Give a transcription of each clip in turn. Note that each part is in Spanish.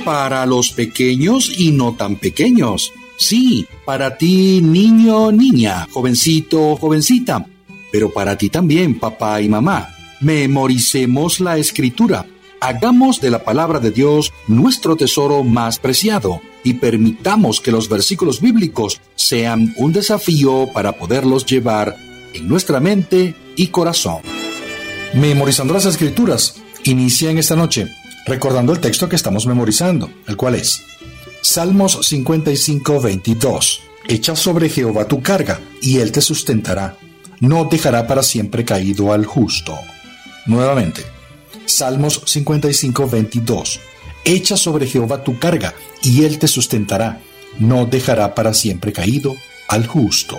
para los pequeños y no tan pequeños. Sí, para ti, niño, niña, jovencito, jovencita, pero para ti también, papá y mamá. Memoricemos la Escritura. Hagamos de la palabra de Dios nuestro tesoro más preciado y permitamos que los versículos bíblicos sean un desafío para poderlos llevar en nuestra mente y corazón. Memorizando las Escrituras, inicia en esta noche recordando el texto que estamos memorizando, el cual es Salmos 55:22. Echa sobre Jehová tu carga, y él te sustentará. No dejará para siempre caído al justo. Nuevamente, Salmos 55:22. Echa sobre Jehová tu carga, y él te sustentará. No dejará para siempre caído al justo.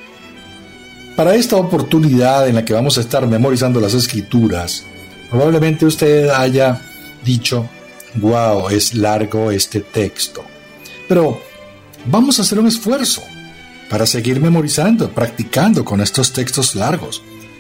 Para esta oportunidad en la que vamos a estar memorizando las Escrituras, probablemente usted haya dicho, wow, es largo este texto. Pero vamos a hacer un esfuerzo para seguir memorizando, practicando con estos textos largos.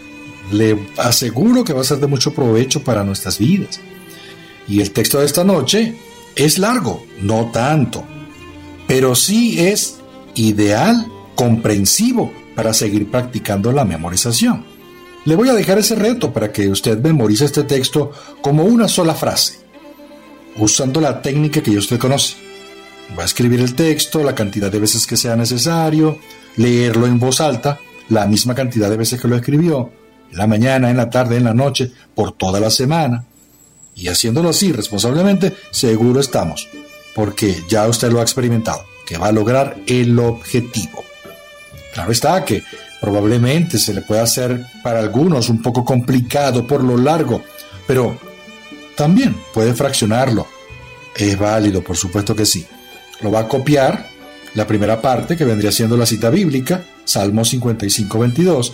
Le aseguro que va a ser de mucho provecho para nuestras vidas. Y el texto de esta noche es largo, no tanto, pero sí es ideal, comprensivo para seguir practicando la memorización. Le voy a dejar ese reto para que usted memorice este texto como una sola frase, usando la técnica que ya usted conoce. Va a escribir el texto la cantidad de veces que sea necesario, leerlo en voz alta, la misma cantidad de veces que lo escribió, en la mañana, en la tarde, en la noche, por toda la semana. Y haciéndolo así responsablemente, seguro estamos, porque ya usted lo ha experimentado, que va a lograr el objetivo. Claro está que probablemente se le pueda hacer para algunos un poco complicado por lo largo, pero también puede fraccionarlo. Es válido, por supuesto que sí. Lo va a copiar, la primera parte, que vendría siendo la cita bíblica, Salmo 55:22,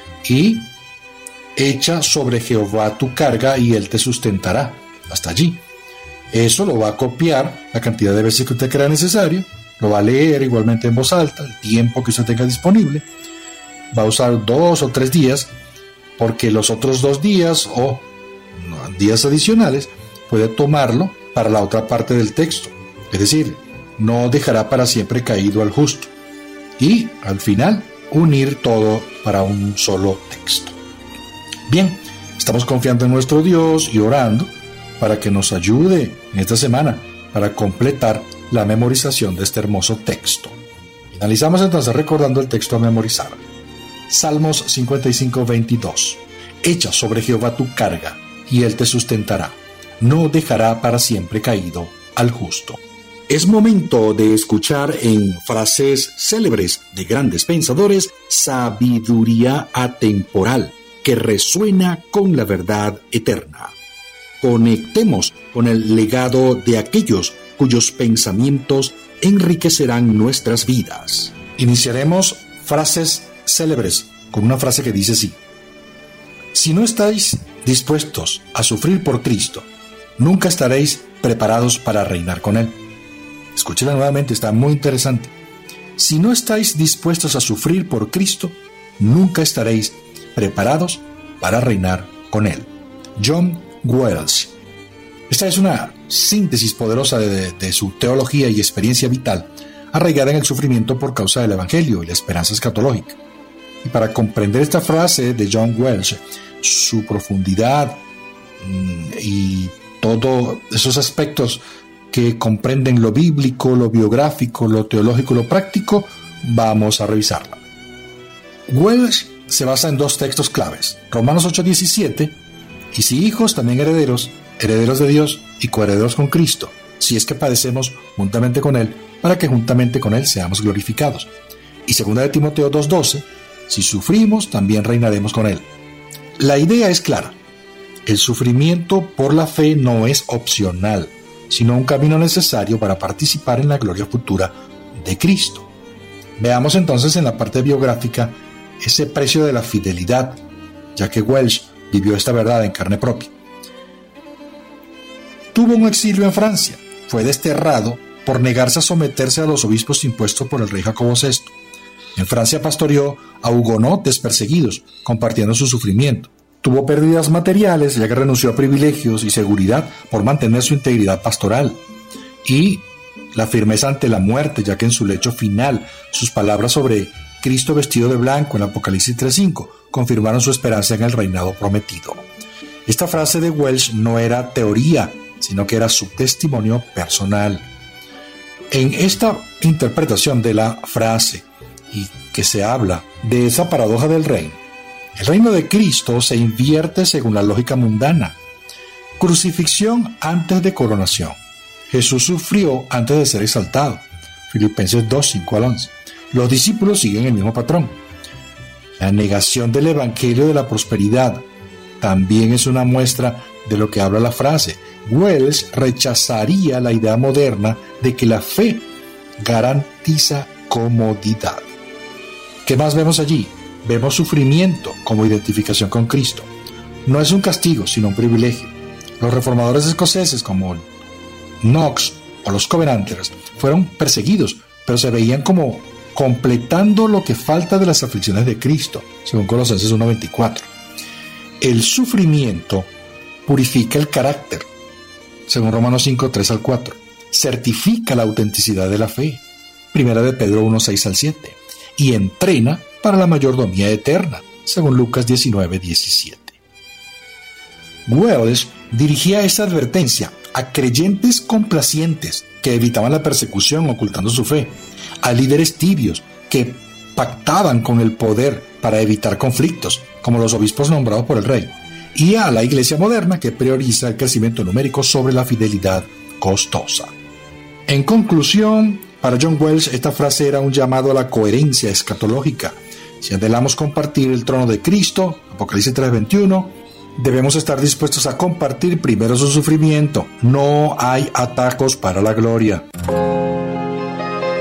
y echa sobre Jehová tu carga y él te sustentará. Hasta allí. Eso lo va a copiar la cantidad de veces que usted crea necesario, lo va a leer igualmente en voz alta, el tiempo que usted tenga disponible. Va a usar 2 o 3 días, porque los otros 2 días o días adicionales puede tomarlo para la otra parte del texto. Es decir, no dejará para siempre caído al justo. Y al final, unir todo para un solo texto. Bien, estamos confiando en nuestro Dios y orando para que nos ayude en esta semana para completar la memorización de este hermoso texto. Finalizamos entonces recordando el texto a memorizar. Salmos 55:22. Echa sobre Jehová tu carga, y él te sustentará. No dejará para siempre caído al justo. Es momento de escuchar en frases célebres de grandes pensadores sabiduría atemporal que resuena con la verdad eterna. Conectemos con el legado de aquellos cuyos pensamientos enriquecerán nuestras vidas. Iniciaremos frases célebres con una frase que dice así: si no estáis dispuestos a sufrir por Cristo, nunca estaréis preparados para reinar con Él. Escúchela nuevamente, está muy interesante. Si no estáis dispuestos a sufrir por Cristo, nunca estaréis preparados para reinar con Él. John Wells. Esta es una síntesis poderosa de su teología y experiencia vital, arraigada en el sufrimiento por causa del Evangelio y la esperanza escatológica. Y para comprender esta frase de John Wells, su profundidad y todos esos aspectos que comprenden lo bíblico, lo biográfico, lo teológico, lo práctico, vamos a revisarla. Wells se basa en 2 textos claves: Romanos 8:17, y si hijos, también herederos, herederos de Dios y coherederos con Cristo, si es que padecemos juntamente con Él, para que juntamente con Él seamos glorificados. Y 2 de Timoteo 2:12, si sufrimos, también reinaremos con Él. La idea es clara: el sufrimiento por la fe no es opcional, sino un camino necesario para participar en la gloria futura de Cristo. Veamos entonces en la parte biográfica ese precio de la fidelidad, ya que Welsh vivió esta verdad en carne propia. Tuvo un exilio en Francia, fue desterrado por negarse a someterse a los obispos impuestos por el rey Jacobo VI. En Francia pastoreó a hugonotes perseguidos, compartiendo su sufrimiento. Tuvo pérdidas materiales, ya que renunció a privilegios y seguridad por mantener su integridad pastoral. y la firmeza ante la muerte, ya que en su lecho final sus palabras sobre Cristo vestido de blanco en Apocalipsis 3:5 confirmaron su esperanza en el reinado prometido. Esta frase de Welsh no era teoría, sino que era su testimonio personal. En esta interpretación de la frase y que se habla de esa paradoja del reino, el reino de Cristo se invierte según la lógica mundana. Crucifixión antes de coronación. Jesús sufrió antes de ser exaltado. Filipenses 2:5-11. Los discípulos siguen el mismo patrón. La negación del evangelio de la prosperidad también es una muestra de lo que habla la frase. Wells rechazaría la idea moderna de que la fe garantiza comodidad. ¿Qué más vemos allí? Vemos sufrimiento como identificación con Cristo. No es un castigo, sino un privilegio. Los reformadores escoceses como Knox o los Covenanters fueron perseguidos, pero se veían como completando lo que falta de las aflicciones de Cristo, según Colosenses 1:24. El sufrimiento purifica el carácter, según Romanos 5:3-4. Certifica la autenticidad de la fe, Primera de Pedro 1:6-7. Y entrena para la mayordomía eterna, según Lucas 19:17. Wells dirigía esta advertencia a creyentes complacientes que evitaban la persecución ocultando su fe, a líderes tibios que pactaban con el poder para evitar conflictos, como los obispos nombrados por el rey, y a la iglesia moderna que prioriza el crecimiento numérico sobre la fidelidad costosa. En conclusión, para John Wells esta frase era un llamado a la coherencia escatológica. Si anhelamos compartir el trono de Cristo, Apocalipsis 3:21, debemos estar dispuestos a compartir primero su sufrimiento. No hay atajos para la gloria.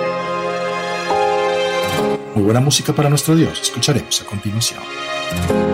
Muy buena música para nuestro Dios. Escucharemos a continuación.